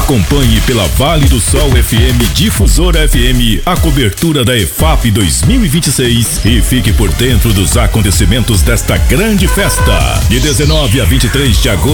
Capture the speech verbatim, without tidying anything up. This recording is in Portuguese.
Acompanhe pela Vale do Sol F M Difusora F M a cobertura da EFAP dois mil e vinte e seis e fique por dentro dos acontecimentos desta grande festa. De dezenove a vinte e três de agosto